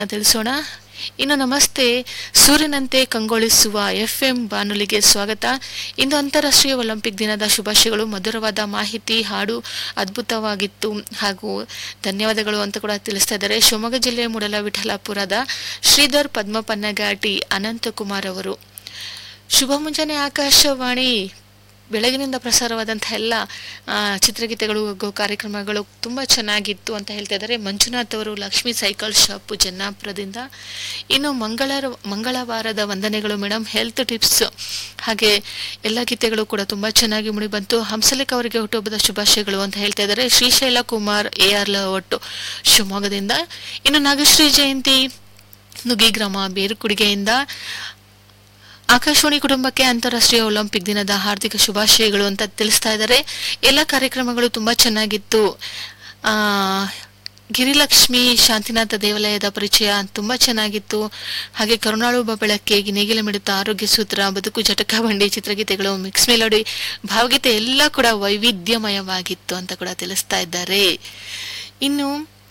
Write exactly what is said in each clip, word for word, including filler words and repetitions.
ತಿಳಿಸೋಣ. ಇನ್ನು ನಮಸ್ತೆ, ಸೂರ್ಯನಂತೆ ಕಂಗೊಳಿಸುವ F M ಬಾನುಲಿಗೆ ಸ್ವಾಗತ. ಇಂದು ಅಂತಾರಾಷ್ಟ್ರೀಯ ಒಲಿಂಪಿಕ್ ದಿನದ ಶುಭಾಶಯಗಳು. ಮಧುರವಾದ ಮಾಹಿತಿ, ಹಾಡು ಅದ್ಭುತವಾಗಿತ್ತು ಹಾಗೂ ಧನ್ಯವಾದಗಳು ಅಂತ ಕೂಡ ತಿಳಿಸ್ತಾ ಇದ್ದಾರೆ. ಶಿವಮೊಗ್ಗ ಜಿಲ್ಲೆಯ ಮೂಡಲವಿಠಲಾಪುರದ ಶ್ರೀಧರ್ ಪದ್ಮಪನ್ನಗಾಟಿ ಅನಂತಕುಮಾರ್ ಅವರು. ಶುಭ ಮುಂಜಾನೆ ಆಕಾಶವಾಣಿ. ಬೆಳಗಿನಿಂದ ಪ್ರಸಾರವಾದಂತಹ ಎಲ್ಲ ಚಿತ್ರಗೀತೆಗಳು ಹಾಗೂ ಕಾರ್ಯಕ್ರಮಗಳು ತುಂಬ ಚೆನ್ನಾಗಿತ್ತು ಅಂತ ಹೇಳ್ತಾ ಇದ್ದಾರೆ ಮಂಜುನಾಥ್ ಅವರು, ಲಕ್ಷ್ಮೀ ಸೈಕಲ್ ಶಾಪ್ ಜನ್ನಾಪುರದಿಂದ. ಇನ್ನು ಮಂಗಳರ ಮಂಗಳವಾರದ ವಂದನೆಗಳು ಮೇಡಮ್, ಹೆಲ್ತ್ ಟಿಪ್ಸ್ ಹಾಗೆ ಎಲ್ಲ ಗೀತೆಗಳು ಕೂಡ ತುಂಬ ಚೆನ್ನಾಗಿ ಮುಡಿ ಬಂತು. ಹಂಸಲೇಖ ಅವರಿಗೆ ಹುಟ್ಟುಹಬ್ಬದ ಶುಭಾಶಯಗಳು ಅಂತ ಹೇಳ್ತಾ ಇದ್ದಾರೆ ಶ್ರೀಶೈಲ ಕುಮಾರ್ ಎ ಆರ್ ಒಟ್ಟು ಶಿವಮೊಗ್ಗದಿಂದ. ಇನ್ನು ನಾಗಶ್ರೀ ಜಯಂತಿ ನುಗ್ಗಿ ಗ್ರಾಮ ಬೇರುಕುಡಿಗೆಯಿಂದ ಆಕಾಶವಾಣಿ ಕುಟುಂಬಕ್ಕೆ ಅಂತಾರಾಷ್ಟ್ರೀಯ ಒಲಿಂಪಿಕ್ ದಿನದ ಹಾರ್ದಿಕ ಶುಭಾಶಯಗಳು ಅಂತ ತಿಳಿಸ್ತಾ ಇದ್ದಾರೆ. ಎಲ್ಲ ಕಾರ್ಯಕ್ರಮಗಳು ತುಂಬಾ ಚೆನ್ನಾಗಿತ್ತು. ಆ ಗಿರಿಲಕ್ಷ್ಮಿ ಶಾಂತಿನಾಥ ದೇವಾಲಯದ ಪರಿಚಯ ತುಂಬಾ ಚೆನ್ನಾಗಿತ್ತು. ಹಾಗೆ ಕರುಣಾಳುಬ ಬೆಳಕ್ಕೆ, ನೇಗಿಲ ಮಿಡಿತ, ಆರೋಗ್ಯ ಸೂತ್ರ, ಬದುಕು ಜಟಕಾ ಬಂಡಿ, ಚಿತ್ರಗೀತೆಗಳು, ಮಿಕ್ಸ್ ಮೆಲೋಡಿ, ಭಾವಗೀತೆ ಎಲ್ಲ ಕೂಡ ವೈವಿಧ್ಯಮಯವಾಗಿತ್ತು ಅಂತ ಕೂಡ ತಿಳಿಸ್ತಾ ಇದ್ದಾರೆ. ಇನ್ನು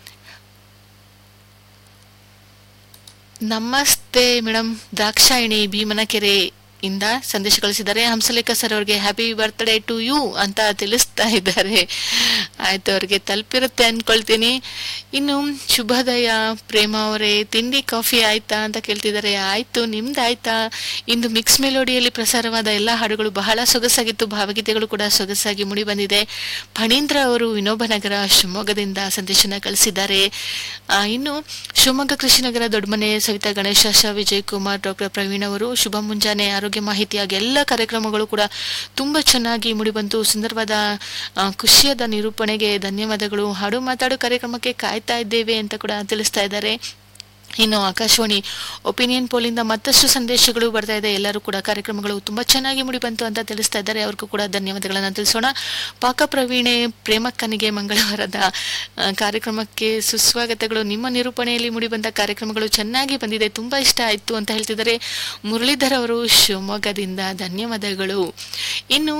ನಮಸ್ತೆ ಮೇಡಮ್, ದಾಕ್ಷಾಯಿಣಿ ಭೀಮನಕೆರೆ ಇಂದ ಸಂದೇಶ ಕಳಿಸಿದ್ದಾರೆ. ಹಂಸಲೇಖ ಸರ್ ಅವ್ರಿಗೆ ಹ್ಯಾಪಿ ಬರ್ತ್ಡೇ ಟು ಯು ಅಂತ ತಿಳಿಸ್ತಾ ಇದ್ದಾರೆ. ಆಯ್ತು, ಅವ್ರಿಗೆ ತಲುಪಿರುತ್ತೆ ಅನ್ಕೊಳ್ತೀನಿ. ಇನ್ನು ಶುಭೋದಯ ಪ್ರೇಮ ಅವರೇ, ತಿಂಡಿ ಕಾಫಿ ಆಯ್ತಾ ಅಂತ ಕೇಳ್ತಿದ್ದಾರೆ. ಆಯ್ತು, ನಿಮ್ದು ಆಯ್ತಾ? ಇಂದು ಮಿಕ್ಸ್ ಮೆಲೋಡಿಯಲ್ಲಿ ಪ್ರಸಾರವಾದ ಎಲ್ಲ ಹಾಡುಗಳು ಬಹಳ ಸೊಗಸಾಗಿತ್ತು, ಭಾವಗೀತೆಗಳು ಕೂಡ ಸೊಗಸಾಗಿ ಮುಡಿ ಬಂದಿದೆ. ಫಣೀಂದ್ರ ಅವರು ವಿನೋಬನಗರ ಶಿವಮೊಗ್ಗದಿಂದ ಸಂದೇಶನ ಕಳಿಸಿದ್ದಾರೆ. ಇನ್ನು ಶಿವಮೊಗ್ಗ ಕೃಷಿನಗರ ದೊಡ್ಡಮನೆ ಸವಿತಾ ಗಣೇಶ, ಶಾ ವಿಜಯ್ ಕುಮಾರ್, ಡಾಕ್ಟರ್ ಪ್ರವೀಣ್ ಅವರು ಶುಭ ಮುಂಜಾನೆ, ಆರೋಗ್ಯ ಮಾಹಿತಿಯಾಗಿ ಎಲ್ಲ ಕಾರ್ಯಕ್ರಮಗಳು ಕೂಡ ತುಂಬಾ ಚೆನ್ನಾಗಿ ಮುಡಿಬಂತು. ಸುಂದರವಾದ ಖುಷಿಯಾದ ನಿರೂಪಣೆಗೆ ಧನ್ಯವಾದಗಳು. ಹಾಡು ಮಾತಾಡು ಕಾರ್ಯಕ್ರಮಕ್ಕೆ ಕಾಯ್ತಾ ಇದ್ದೇವೆ ಅಂತ ಕೂಡ ತಿಳಿಸ್ತಾ ಇದ್ದಾರೆ. ಇನ್ನು ಆಕಾಶವಾಣಿ ಒಪಿನಿಯನ್ ಪೋಲಿಂದ ಮತ್ತಷ್ಟು ಸಂದೇಶಗಳು ಬರ್ತಾ ಇದೆ. ಎಲ್ಲರೂ ಕೂಡ ಕಾರ್ಯಕ್ರಮಗಳು ತುಂಬಾ ಚೆನ್ನಾಗಿ ಮುಡಿಬಂತು ಅಂತ ತಿಳಿಸ್ತಾ ಇದ್ದಾರೆ. ಅವ್ರಿಗೂ ಕೂಡ ಧನ್ಯವಾದಗಳನ್ನ ತಿಳಿಸೋಣ. ಪಾಕ ಪ್ರವೀಣೆ ಪ್ರೇಮಕ್ಕನಿಗೆ ಮಂಗಳವಾರದ ಕಾರ್ಯಕ್ರಮಕ್ಕೆ ಸುಸ್ವಾಗತಗಳು. ನಿಮ್ಮ ನಿರೂಪಣೆಯಲ್ಲಿ ಮುಡಿಬಂದ ಕಾರ್ಯಕ್ರಮಗಳು ಚೆನ್ನಾಗಿ ಬಂದಿದೆ, ತುಂಬಾ ಇಷ್ಟ ಆಯ್ತು ಅಂತ ಹೇಳ್ತಿದ್ದಾರೆ ಮುರಳೀಧರ್ ಅವರು ಶಿವಮೊಗ್ಗದಿಂದ. ಧನ್ಯವಾದಗಳು. ಇನ್ನು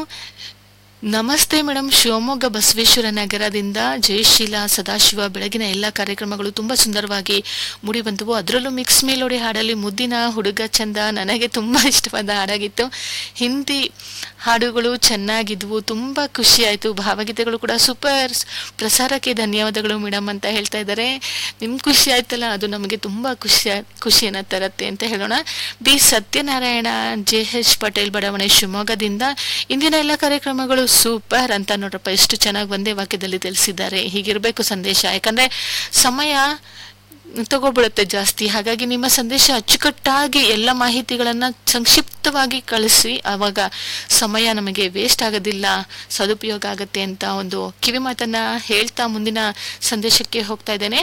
ನಮಸ್ತೆ ಮೇಡಮ್, ಶಿವಮೊಗ್ಗ ಬಸವೇಶ್ವರ ನಗರದಿಂದ ಜಯಶೀಲ ಸದಾಶಿವ. ಬೆಳಗಿನ ಎಲ್ಲ ಕಾರ್ಯಕ್ರಮಗಳು ತುಂಬಾ ಸುಂದರವಾಗಿ ಮುಡಿ ಬಂದವು. ಅದರಲ್ಲೂ ಮಿಕ್ಸ್ ಮೇಲೋಡಿ ಹಾಡಲ್ಲಿ ಮುದ್ದಿನ ಹುಡುಗ ಚಂದ ನನಗೆ ತುಂಬಾ ಇಷ್ಟವಾದ ಹಾಡಾಗಿತ್ತು. ಹಿಂದಿ ಹಾಡುಗಳು ಚೆನ್ನಾಗಿದ್ವು, ತುಂಬಾ ಖುಷಿ ಆಯ್ತು. ಭಾವಗೀತೆಗಳು ಕೂಡ ಸೂಪರ್, ಪ್ರಸಾರಕ್ಕೆ ಧನ್ಯವಾದಗಳು ಮೇಡಮ್ ಅಂತ ಹೇಳ್ತಾ ಇದ್ದಾರೆ. ನಿಮ್ ಖುಷಿ ಆಯ್ತಲ್ಲ, ಅದು ನಮಗೆ ತುಂಬಾ ಖುಷಿ ಖುಷಿಯನ್ನ ತರತ್ತೆ ಅಂತ ಹೇಳೋಣ. B Satyanarayana J H Patel ಬಡಾವಣೆ ಶಿವಮೊಗ್ಗದಿಂದ. ಇಂದಿನ ಎಲ್ಲ ಕಾರ್ಯಕ್ರಮಗಳು ಸೂಪರ್ ಅಂತ ನೋಡ್ರಪ್ಪ, ಎಷ್ಟು ಚೆನ್ನಾಗಿ ಒಂದೇ ವಾಕ್ಯದಲ್ಲಿ ತಿಳಿಸಿದ್ದಾರೆ. ಹೀಗಿರ್ಬೇಕು ಸಂದೇಶ, ಯಾಕಂದ್ರೆ ಸಮಯ ತಗೋಬಿಡುತ್ತೆ ಜಾಸ್ತಿ. ಹಾಗಾಗಿ ನಿಮ್ಮ ಸಂದೇಶ ಅಚ್ಚುಕಟ್ಟಾಗಿ ಎಲ್ಲ ಮಾಹಿತಿಗಳನ್ನ ಸಂಕ್ಷಿಪ್ತವಾಗಿ ಕಳಿಸಿ, ಆವಾಗ ಸಮಯ ನಮಗೆ ವೇಸ್ಟ್ ಆಗೋದಿಲ್ಲ, ಸದುಪಯೋಗ ಆಗತ್ತೆ ಅಂತ ಒಂದು ಕಿವಿ ಮಾತನ್ನ ಹೇಳ್ತಾ ಮುಂದಿನ ಸಂದೇಶಕ್ಕೆ ಹೋಗ್ತಾ ಇದ್ದೇನೆ.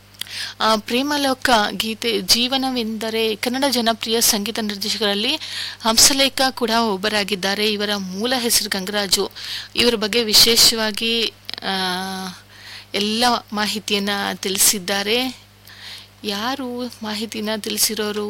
ಆ ಪ್ರೇಮಲೋಕ ಗೀತೆ ಜೀವನವೆಂದರೆ ಕನ್ನಡ ಜನಪ್ರಿಯ ಸಂಗೀತ ನಿರ್ದೇಶಕರಲ್ಲಿ ಹಂಸಲೇಖ ಕೂಡ ಒಬ್ಬರಾಗಿದ್ದಾರೆ. ಇವರ ಮೂಲ ಹೆಸರು ಗಂಗರಾಜು. ಇವರ ಬಗ್ಗೆ ವಿಶೇಷವಾಗಿ ಆ ಎಲ್ಲ ಮಾಹಿತಿಯನ್ನ ತಿಳಿಸಿದ್ದಾರೆ. ಯಾರು ಮಾಹಿತಿನ ತಿಳಿಸಿರೋರು?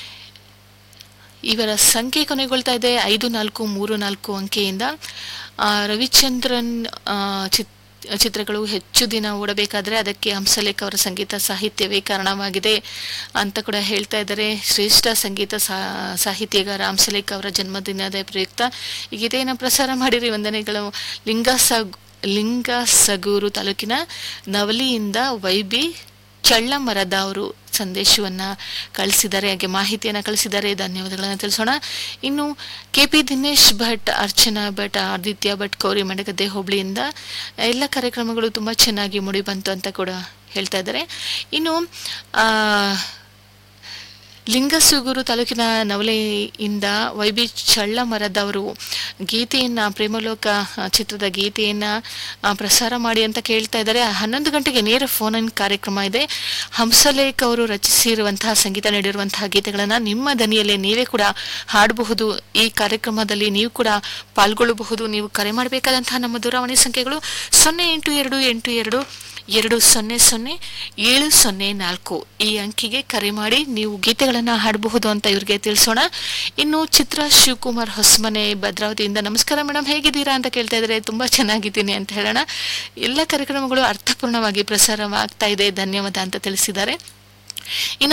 ಇವರ ಸಂಖ್ಯೆ ಕೊನೆಗೊಳ್ತಾ ಇದೆ ಐದು ನಾಲ್ಕು ಮೂರು ನಾಲ್ಕು ಅಂಕೆಯಿಂದ. ಆ ರವಿಚಂದ್ರನ್ ಆ ಚಿತ್ ಚಿತ್ರಗಳು ಹೆಚ್ಚು ದಿನ ಓಡಬೇಕಾದ್ರೆ ಅದಕ್ಕೆ ಹಂಸಲೇಖ ಅವರ ಸಂಗೀತ ಸಾಹಿತ್ಯವೇ ಕಾರಣವಾಗಿದೆ ಅಂತ ಕೂಡ ಹೇಳ್ತಾ ಇದ್ದಾರೆ. ಶ್ರೇಷ್ಠ ಸಂಗೀತ ಸಾಹಿತ್ಯಗಾರ ಹಂಸಲೇಖ ಅವರ ಜನ್ಮದಿನದ ಪ್ರಯುಕ್ತ ಈ ಗೀತೆಯನ್ನು ಪ್ರಸಾರ ಮಾಡಿರಿ. ವಂದನೆಗಳು. ಲಿಂಗಸ ಲಿಂಗಸಗೂರು ತಾಲೂಕಿನ ನವಲಿಯಿಂದ ವೈಬಿ ಚಳ್ಳಮರದ ಅವರು ಸಂದೇಶವನ್ನ ಕಳಿಸಿದ್ದಾರೆ, ಹಾಗೆ ಮಾಹಿತಿಯನ್ನ ಕಳಿಸಿದ್ದಾರೆ. ಧನ್ಯವಾದಗಳನ್ನ ತಿಳಿಸೋಣ. ಇನ್ನು ಕೆ ಪಿ ದಿನೇಶ್ ಭಟ್, ಅರ್ಚನಾ ಭಟ್, ಆದಿತ್ಯ ಭಟ್, ಕೌರಿ ಮಂಡಗದ್ದೆ ಹೋಬಳಿಯಿಂದ ಎಲ್ಲ ಕಾರ್ಯಕ್ರಮಗಳು ತುಂಬಾ ಚೆನ್ನಾಗಿ ಮುಡಿ ಬಂತು ಅಂತ ಕೂಡ ಹೇಳ್ತಾ ಇದ್ದಾರೆ. ಇನ್ನು ಆ ಲಿಂಗಸುಗೂರು ತಾಲೂಕಿನ ನವಲೆಯಿಂದ ವೈ ಬಿ ಚಳ್ಳಮರದವರು ಗೀತೆಯನ್ನ ಪ್ರೇಮಲೋಕ ಚಿತ್ರದ ಗೀತೆಯನ್ನ ಪ್ರಸಾರ ಮಾಡಿ ಅಂತ ಕೇಳ್ತಾ ಇದ್ದಾರೆ. ಹನ್ನೊಂದು ಗಂಟೆಗೆ ನೇರ ಫೋನ್ ಇನ್ ಕಾರ್ಯಕ್ರಮ ಇದೆ. ಹಂಸಲೇಖ ಅವರು ರಚಿಸಿರುವಂತಹ ಸಂಗೀತ ನೀಡಿರುವಂತಹ ಗೀತೆಗಳನ್ನ ನಿಮ್ಮ ದನಿಯಲ್ಲೇ ನೀವೇ ಕೂಡ ಹಾಡಬಹುದು. ಈ ಕಾರ್ಯಕ್ರಮದಲ್ಲಿ ನೀವು ಕೂಡ ಪಾಲ್ಗೊಳ್ಳಬಹುದು. ನೀವು ಕರೆ ಮಾಡಬೇಕಾದಂತಹ ನಮ್ಮ ದೂರವಾಣಿ ಸಂಖ್ಯೆಗಳು ಸೊನ್ನೆ ಎಂಟು ಎರಡು ಎಂಟು ಎರಡು ಎರಡು ಸೊನ್ನೆ ಸೊನ್ನೆ ಏಳು ಸೊನ್ನೆ ನಾಲ್ಕು. ಈ ಅಂಕಿಗೆ ಕರೆ ಮಾಡಿ ನೀವು ಗೀತೆಗಳನ್ನ ಹಾಡಬಹುದು ಅಂತ ಇವ್ರಿಗೆ ತಿಳಿಸೋಣ. ಇನ್ನು ಚಿತ್ರ ಶಿವಕುಮಾರ್ ಹೊಸಮನೆ ಭದ್ರಾವತಿಯಿಂದ, ನಮಸ್ಕಾರ ಮೇಡಮ್, ಹೇಗಿದ್ದೀರಾ ಅಂತ ಕೇಳ್ತಾ ಇದ್ದಾರೆ. ತುಂಬಾ ಚೆನ್ನಾಗಿದ್ದೀನಿ ಅಂತ ಹೇಳೋಣ. ಎಲ್ಲ ಕಾರ್ಯಕ್ರಮಗಳು ಅರ್ಥಪೂರ್ಣವಾಗಿ ಪ್ರಸಾರವಾಗ್ತಾ ಇದೆ, ಧನ್ಯವಾದ ಅಂತ ತಿಳಿಸಿದ್ದಾರೆ. ಇನ್ನು